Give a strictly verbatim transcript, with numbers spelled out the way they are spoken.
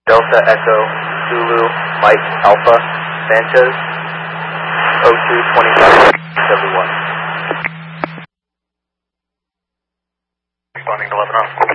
Delta Echo Zulu Mike Alpha Sanchez oh two twenty-five seventy-one. Responding to eleven oh.